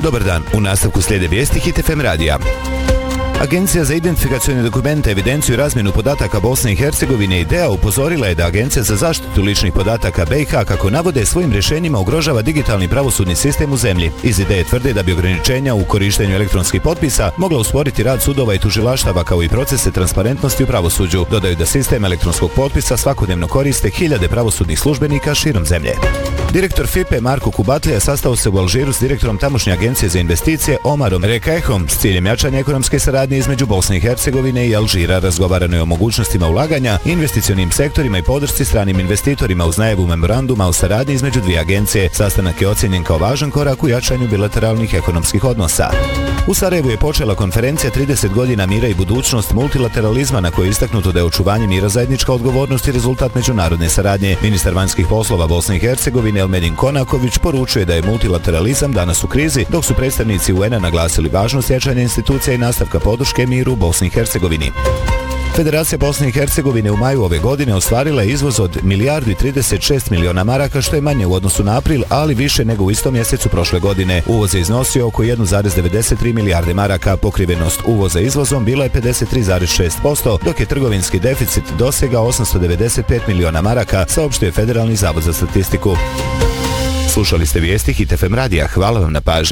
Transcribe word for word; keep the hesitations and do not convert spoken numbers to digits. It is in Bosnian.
Dobar dan, u nastavku slijede vijesti Hit F M radija. Agencija za identifikacione dokumente, evidenciju i razmjenu podataka Bosne i Hercegovine I D E A upozorila je da Agencija za zaštitu ličnih podataka B iH, kako navode, svojim rješenjima ugrožava digitalni pravosudni sistem u zemlji. Iz I D E A tvrde da bi ograničenja u korištenju elektronskih potpisa mogla usporiti rad sudova i tužilaštava kao i procese transparentnosti u pravosuđu. Dodaju da sistem elektronskog potpisa svakodnevno koriste hiljade pravosudnih službenika širom zemlje. Direktor F I P E Marko Kubatlija sastao se u Alžiru s direktorom tamošnje agencije za investicije Omarom Rekajhom s ciljem jačanja ekonomske saradnje između Bosne i Hercegovine I Alžira. Razgovarano je o mogućnostima ulaganja, investicionim sektorima I podršci stranim investitorima uz najavu memoranduma o saradnji između dvije agencije. Sastanak je ocijenjen kao važan korak u jačanju bilateralnih ekonomskih odnosa. U Sarajevu je počela konferencija trideset godina mira I budućnost multilateralizma, na kojoj je istaknuto da je očuvanje mira zajednička odgovornost I rezultat međunarodne saradnje. Ministar vanjskih poslova Bosne i Hercegovine Elmedin Konaković poručuje da je multilateralizam danas u krizi, dok su predstavnici U N A naglasili važnost jačanja institucija I nastavka podrške miru u Bosni i Hercegovini. Federacija Bosne i Hercegovine u maju ove godine ostvarila je izvoz od milijardu I trideset šest miliona maraka, što je manje u odnosu na april, ali više nego u istom mjesecu prošle godine. Uvoz je iznosio oko jedan zarez devedeset tri milijarde maraka, pokrivenost uvoza izvozom bila je pedeset tri zarez šest posto, dok je trgovinski deficit dosegao osamsto devedeset pet miliona maraka, saopštio je Federalni zavod za statistiku. Slušali ste vijesti Hit F M radija, hvala vam na pažnji.